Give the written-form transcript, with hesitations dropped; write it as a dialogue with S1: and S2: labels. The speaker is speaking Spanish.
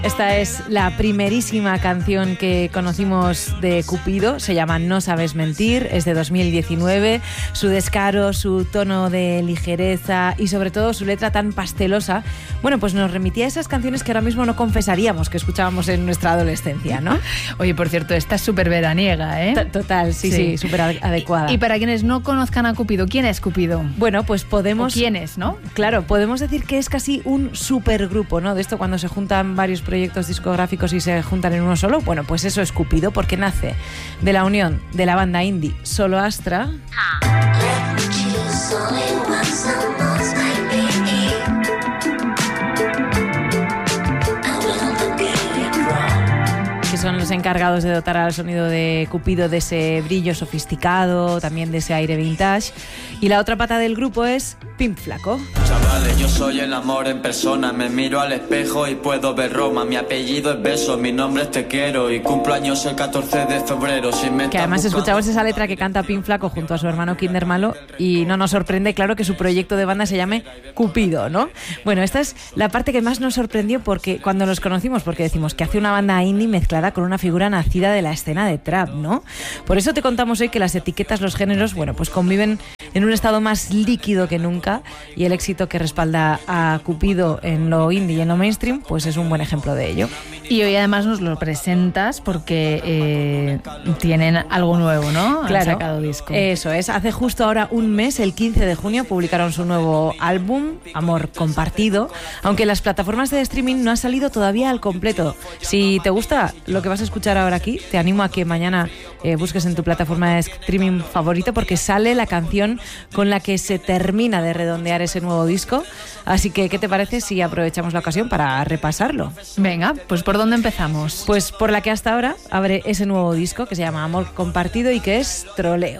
S1: Esta es la primerísima canción que conocimos de Cupido, se llama No sabes mentir, es de 2019. Su descaro, su tono de ligereza y sobre todo su letra tan pastelosa, bueno, pues nos remitía a esas canciones que ahora mismo no confesaríamos que escuchábamos en nuestra adolescencia, ¿no?
S2: Oye, por cierto, esta es súper veraniega, ¿eh?
S1: Total, sí, súper adecuada.
S2: Y para quienes no conozcan a Cupido, ¿quién es Cupido?
S1: Bueno, pues podemos...
S2: ¿O quién es, no?
S1: Claro, podemos decir que es casi un supergrupo, ¿no? De esto cuando se juntan varios proyectos discográficos y se juntan en uno solo, bueno, pues eso es Cupido, porque nace de la unión de la banda indie Solo Astra que son los encargados de dotar al sonido de Cupido de ese brillo sofisticado, también de ese aire vintage. Y la otra pata del grupo es Pimp Flaco.
S3: Chavales, yo soy el amor en persona. Me miro al espejo y puedo ver Roma. Mi apellido es Beso, mi nombre es Te Quiero. Y cumplo años el 14 de febrero. Si me
S1: que además escuchamos esa letra que canta Pimp Flaco junto a su hermano Kinder Malo. Y no nos sorprende, claro, que su proyecto de banda se llame Cupido, ¿no? Bueno, esta es la parte que más nos sorprendió porque cuando los conocimos, porque decimos que hace una banda indie mezclada con una figura nacida de la escena de trap, ¿no? Por eso te contamos hoy que las etiquetas, los géneros, bueno, pues conviven en un estado más líquido que nunca, y el éxito que respalda a Cupido en lo indie y en lo mainstream, pues es un buen ejemplo de ello.
S2: Y hoy además nos lo presentas porque tienen algo nuevo, ¿no?
S1: Claro,
S2: han sacado disco.
S1: Eso es, hace justo ahora un mes, el 15 de junio, publicaron su nuevo álbum, Amor Compartido, aunque en las plataformas de streaming no ha salido todavía al completo. Si te gusta lo que vas a escuchar ahora aquí, te animo a que mañana busques en tu plataforma de streaming favorita, porque sale la canción con la que se termina de redondear ese nuevo disco. Así que, ¿qué te parece si aprovechamos la ocasión para repasarlo?
S2: Venga, pues ¿por dónde empezamos?
S1: Pues por la que hasta ahora abre ese nuevo disco que se llama Amor Compartido y que es Troleo.